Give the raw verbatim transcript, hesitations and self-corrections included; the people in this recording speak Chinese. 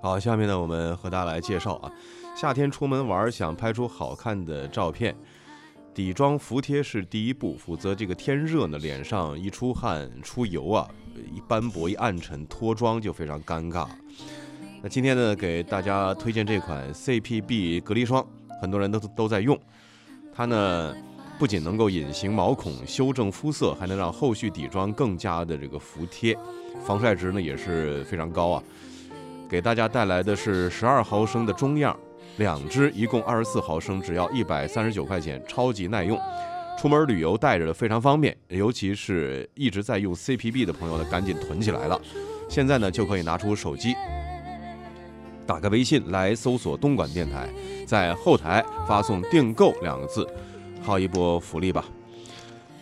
好，下面呢，我们和大家来介绍啊，夏天出门玩，想拍出好看的照片，底妆服帖是第一步，否则这个天热呢，脸上一出汗出油啊，一斑驳一暗沉，脱妆就非常尴尬。那今天呢，给大家推荐这款 C P B 隔离霜，很多人都都在用，它呢不仅能够隐形毛孔、修正肤色，还能让后续底妆更加的这个服帖，防晒值呢也是非常高啊。给大家带来的是十二毫升的中样，两支一共二十四毫升，只要一百三十九块钱，超级耐用。出门旅游带着非常方便，尤其是一直在用 C P B 的朋友呢，赶紧囤起来了。现在呢就可以拿出手机，打个微信来搜索东莞电台，在后台发送订购两个字，号一波福利吧。